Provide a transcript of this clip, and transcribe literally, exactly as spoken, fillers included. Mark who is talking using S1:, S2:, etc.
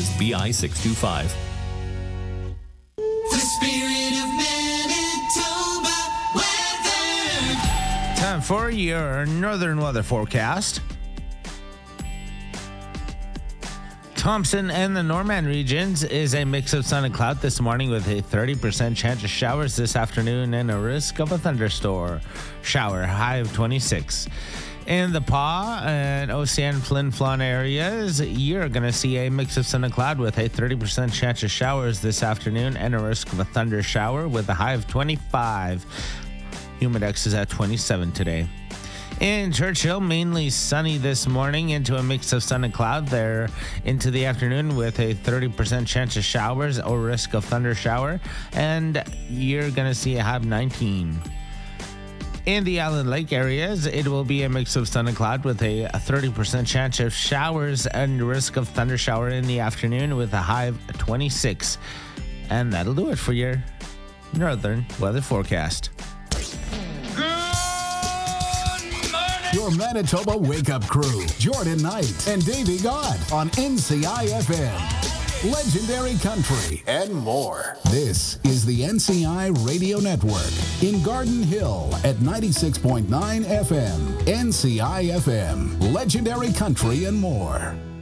S1: is B I six two five.
S2: The spirit of Manitoba weather.
S3: Time for your northern weather forecast. Thompson and the Norman regions is a mix of sun and cloud this morning with a thirty percent chance of showers this afternoon and a risk of a thunderstorm shower, high of twenty-six. In the Paw and Ocean Flin Flon areas, you're going to see a mix of sun and cloud with a thirty percent chance of showers this afternoon and a risk of a thunder shower with a high of twenty-five. Humidex is at twenty-seven today. In Churchill, mainly sunny this morning into a mix of sun and cloud there into the afternoon with a thirty percent chance of showers or risk of thunder shower, and you're going to see a high of nineteen. In the Island Lake areas, it will be a mix of sun and cloud with a thirty percent chance of showers and risk of thunder shower in the afternoon with a high of twenty-six. And that'll do it for your northern weather forecast.
S4: Your Manitoba Wake Up Crew, Jordan Knight and Davey God on N C I F M. Legendary Country and more. This is the N C I Radio Network in Garden Hill at ninety-six point nine F M. N C I F M. Legendary Country and more.